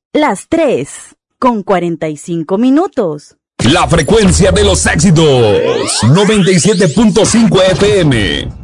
Las 3:45. La frecuencia de los éxitos. 97.5 FM.